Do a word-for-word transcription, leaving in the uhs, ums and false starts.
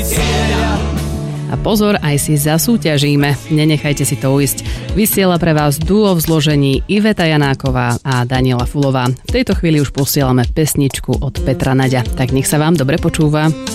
mi cieľa. A pozor, aj si zasúťažíme. Nenechajte si to ujsť. Vysiela pre vás duo v zložení Iveta Janáková a Daniela Fulová. V tejto chvíli už posielame pesničku od Petra Naďa. Tak nech sa vám dobre počúva.